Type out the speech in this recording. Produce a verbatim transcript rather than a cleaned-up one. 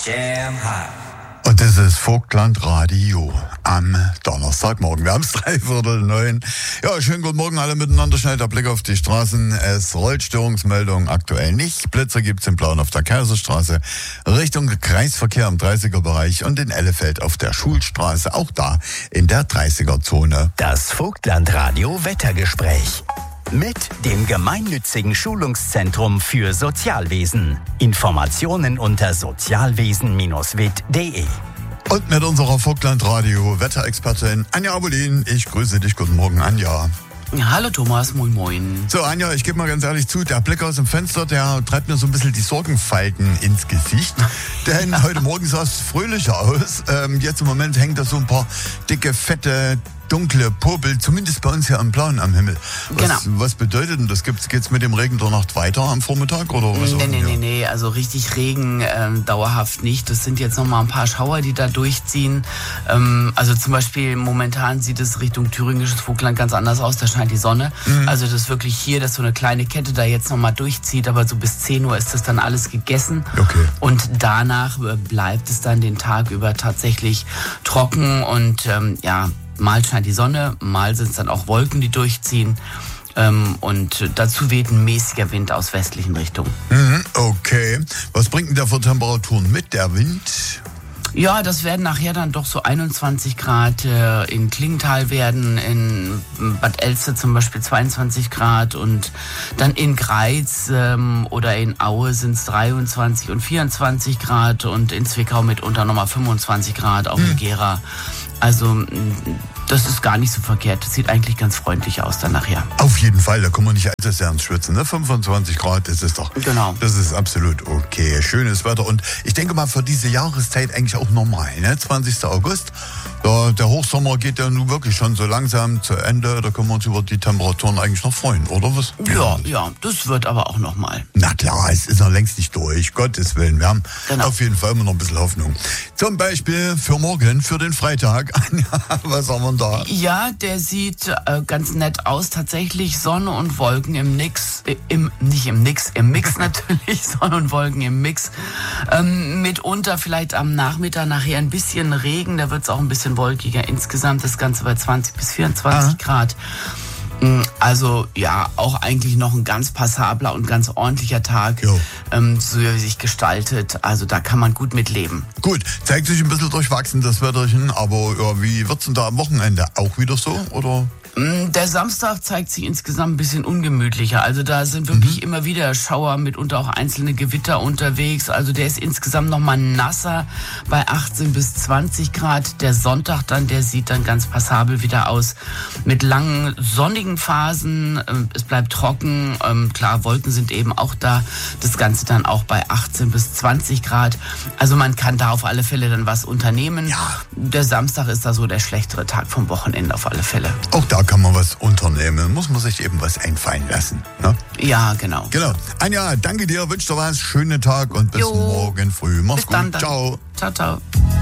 Jam hot. Und das ist Vogtland Radio am Donnerstagmorgen. Wir haben es dreiviertel neun. Ja, schönen guten Morgen alle miteinander. Schnell der Blick auf die Straßen. Es rollt Störungsmeldung aktuell nicht. Blitzer gibt's im Blauen auf der Kaiserstraße, Richtung Kreisverkehr im dreißiger-Bereich und in Ellefeld auf der Schulstraße, auch da in der dreißiger-Zone. Das Vogtland Radio Wettergespräch. Mit dem gemeinnützigen Schulungszentrum für Sozialwesen. Informationen unter sozialwesen Bindestrich w i t punkt d e. Und mit unserer Vogtland Radio Wetterexpertin Anja Abolin. Ich grüße dich. Guten Morgen, Anja. Hallo Thomas, moin moin. So, Anja, ich gebe mal ganz ehrlich zu, der Blick aus dem Fenster, der treibt mir so ein bisschen die Sorgenfalten ins Gesicht. Denn heute Morgen sah es fröhlicher aus. Ähm, jetzt im Moment hängt da so ein paar dicke, fette, dunkle Popel, zumindest bei uns hier am Blauen am Himmel. Was, Genau. was bedeutet denn das? Geht's, geht's mit dem Regen der Nacht weiter am Vormittag? Oder was? Nee, nee, nee, nee, also richtig Regen ähm, dauerhaft nicht. Das sind jetzt nochmal ein paar Schauer, die da durchziehen. Ähm, also zum Beispiel momentan sieht es Richtung thüringisches Vogtland ganz anders aus, da scheint die Sonne. Mhm. Also das ist wirklich hier, dass so eine kleine Kette da jetzt nochmal durchzieht, aber so bis zehn Uhr ist das dann alles gegessen. Okay. Und danach äh, bleibt es dann den Tag über tatsächlich trocken und ähm, ja, mal scheint die Sonne, mal sind es dann auch Wolken, die durchziehen. Ähm, und dazu weht ein mäßiger Wind aus westlichen Richtungen. Mhm, okay. Was bringt denn der für Temperaturen mit, der Wind? Ja, das werden nachher dann doch so einundzwanzig Grad äh, in Klingenthal werden, in Bad Elster zum Beispiel zweiundzwanzig Grad und dann in Greiz ähm, oder in Aue sind es dreiundzwanzig und vierundzwanzig Grad und in Zwickau mitunter nochmal fünfundzwanzig Grad, auch in Gera. Also das ist gar nicht so verkehrt. Das sieht eigentlich ganz freundlich aus dann nachher. Auf jeden Fall, da kommen wir nicht allzu sehr ins Schwitzen. Ne? fünfundzwanzig Grad, das ist doch, Genau. das ist absolut okay. Schönes Wetter und ich denke mal für diese Jahreszeit eigentlich auch normal. Ne? zwanzigster August, da, der Hochsommer geht ja nun wirklich schon so langsam zu Ende. Da können wir uns über die Temperaturen eigentlich noch freuen, oder was? Ja, ja, das wird aber auch nochmal. Na klar, es ist noch längst nicht durch, Gottes Willen. Wir haben Genau. auf jeden Fall immer noch ein bisschen Hoffnung. Zum Beispiel für morgen, für den Freitag. Was haben wir da? Ja, der sieht äh, ganz nett aus. Tatsächlich Sonne und Wolken im Nix, äh, im, nicht im Nix, im Mix natürlich, Sonne und Wolken im Mix. Ähm, mitunter vielleicht am Nachmittag nachher ein bisschen Regen, da wird es auch ein bisschen wolkiger. Insgesamt das Ganze bei zwanzig bis vierundzwanzig Grad. Also ja, auch eigentlich noch ein ganz passabler und ganz ordentlicher Tag, ähm, so wie er sich gestaltet. Also da kann man gut mitleben. Gut, zeigt sich ein bisschen durchwachsen, das Wetterchen, aber ja, wie wird's denn da am Wochenende? Auch wieder so, oder? Der Samstag zeigt sich insgesamt ein bisschen ungemütlicher. Also da sind wirklich mhm. immer wieder Schauer, mitunter auch einzelne Gewitter unterwegs. Also der ist insgesamt nochmal nasser bei achtzehn bis zwanzig Grad. Der Sonntag dann, der sieht dann ganz passabel wieder aus mit langen sonnigen Phasen. Es bleibt trocken. Klar, Wolken sind eben auch da. Das Ganze dann auch bei achtzehn bis zwanzig Grad. Also man kann da auf alle Fälle dann was unternehmen. Ja. Der Samstag ist da so der schlechtere Tag vom Wochenende auf alle Fälle. Auch da kann man was unternehmen, muss man sich eben was einfallen lassen. Ne? Ja, genau. Genau. Anja, danke dir, wünsche dir was, schönen Tag und bis Jo. morgen früh. Mach's Bis dann, gut, dann. ciao. Ciao, ciao.